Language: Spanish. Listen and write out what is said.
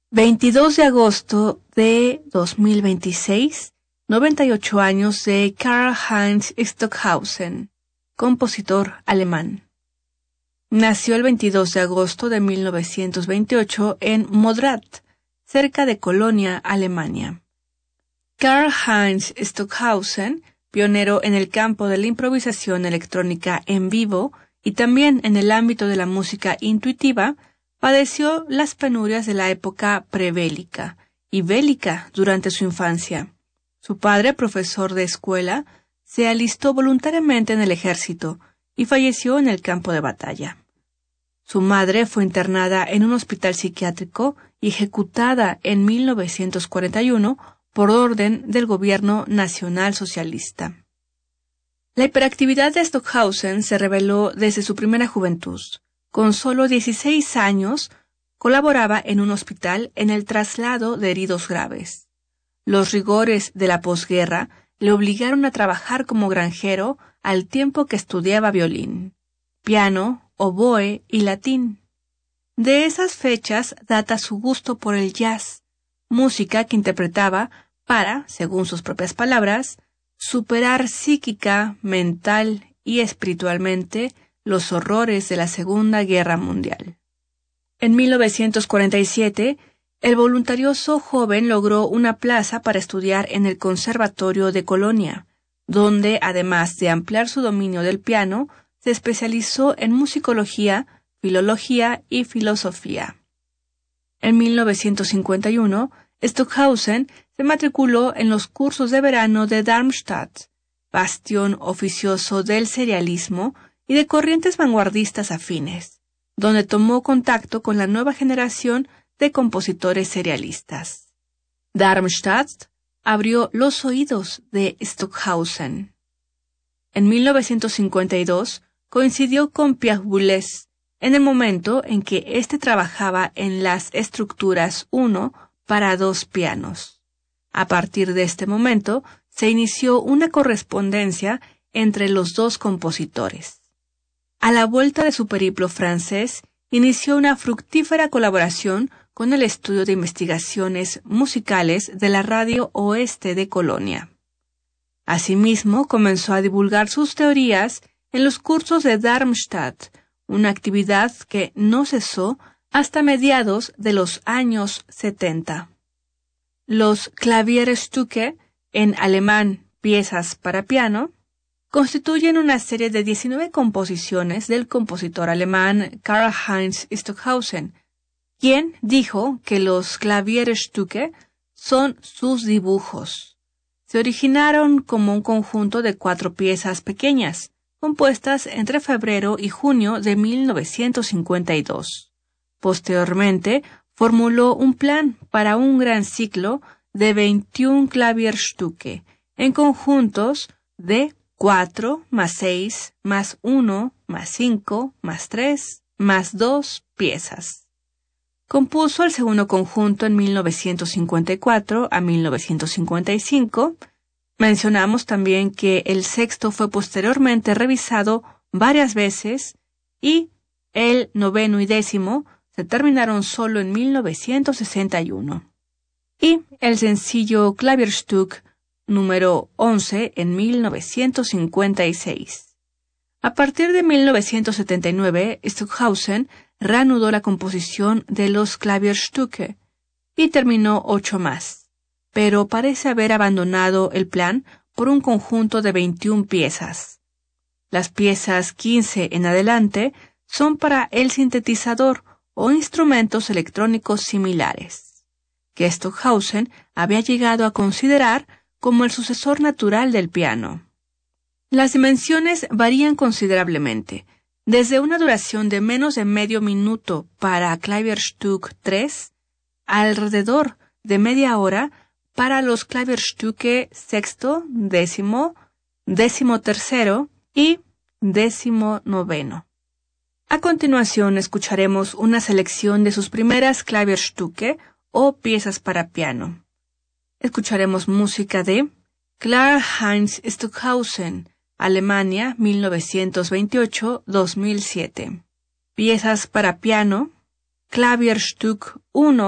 22 de agosto de 2026, 98 años de Karl-Heinz Stockhausen, compositor alemán. Nació el 22 de agosto de 1928 en Modrath, cerca de Colonia, Alemania. Karl-Heinz Stockhausen, pionero en el campo de la improvisación electrónica en vivo y también en el ámbito de la música intuitiva, padeció las penurias de la época prebélica y bélica durante su infancia. Su padre, profesor de escuela, se alistó voluntariamente en el ejército y falleció en el campo de batalla. Su madre fue internada en un hospital psiquiátrico y ejecutada en 1941 por orden del gobierno nacional socialista. La hiperactividad de Stockhausen se reveló desde su primera juventud. Con solo 16 años, colaboraba en un hospital en el traslado de heridos graves. Los rigores de la posguerra le obligaron a trabajar como granjero al tiempo que estudiaba violín, piano, oboe y latín. De esas fechas data su gusto por el jazz, música que interpretaba para, según sus propias palabras, superar psíquica, mental y espiritualmente los horrores de la Segunda Guerra Mundial. En 1947, el voluntarioso joven logró una plaza para estudiar en el Conservatorio de Colonia, donde, además de ampliar su dominio del piano, se especializó en musicología, filología y filosofía. En 1951, Stockhausen se matriculó en los cursos de verano de Darmstadt, bastión oficioso del serialismo y de corrientes vanguardistas afines, donde tomó contacto con la nueva generación de compositores serialistas. Darmstadt abrió los oídos de Stockhausen. En 1952 coincidió con Pierre Boulez en el momento en que éste trabajaba en las estructuras 1 para 2 pianos. A partir de este momento se inició una correspondencia entre los dos compositores. A la vuelta de su periplo francés, inició una fructífera colaboración con el Estudio de Investigaciones Musicales de la Radio Oeste de Colonia. Asimismo, comenzó a divulgar sus teorías en los cursos de Darmstadt, una actividad que no cesó hasta mediados de los años 70. Los Klavierstücke, en alemán piezas para piano, constituyen una serie de 19 composiciones del compositor alemán Karl-Heinz Stockhausen, quien dijo que los Klavierstücke son sus dibujos. Se originaron como un conjunto de 4 piezas pequeñas, compuestas entre febrero y junio de 1952. Posteriormente, formuló un plan para un gran ciclo de 21 Klavierstücke, en conjuntos de 4 más 6 más 1 más 5 más 3 más 2 piezas. Compuso el segundo conjunto en 1954 a 1955. Mencionamos también que el sexto fue posteriormente revisado varias veces y el noveno y décimo se terminaron solo en 1961. Y el sencillo Klavierstück número 11 en 1956. A partir de 1979, Stockhausen reanudó la composición de los Klavierstücke y terminó 8 más, pero parece haber abandonado el plan por un conjunto de 21 piezas. Las piezas 15 en adelante son para el sintetizador o instrumentos electrónicos similares, que Stockhausen había llegado a considerar como el sucesor natural del piano. Las dimensiones varían considerablemente, desde una duración de menos de medio minuto para Klavierstück 3, alrededor de media hora para los Klavierstücke sexto, décimo, décimo tercero y décimo noveno. A continuación escucharemos una selección de sus primeras Klavierstücke o piezas para piano. Escucharemos música de Karl-Heinz Stockhausen, Alemania, 1928-2007. Piezas para piano, Klavierstück 1,